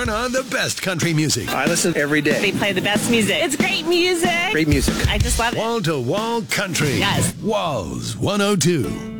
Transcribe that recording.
turn on the best country music. I listen every day. They play the best music. It's great music. Great music. I just love it. Wall to wall country. Yes. Walls 102.